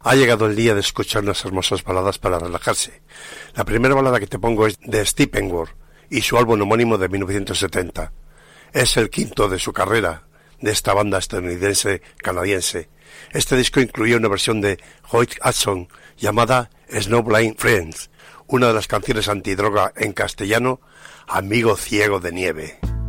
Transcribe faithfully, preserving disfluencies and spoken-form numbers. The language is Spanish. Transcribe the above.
Ha llegado el día de escuchar unas hermosas baladas para relajarse. La primera balada que te pongo es de Steppenwolf y su álbum homónimo de mil novecientos setenta. Es el quinto de su carrera, de esta banda estadounidense-canadiense. Este disco incluía una versión de Hoyt Hudson llamada Snowblind Friends, una de las canciones antidroga en castellano, Amigo Ciego de Nieve.